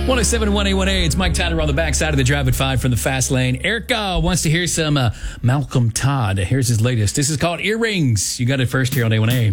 107.1 A1A. It's Mike Tyler on the backside of the Drive at 5 from the Fast Lane. Erica wants to hear some Malcolm Todd. Here's his latest. This is called Earrings. You got it first here on A1A.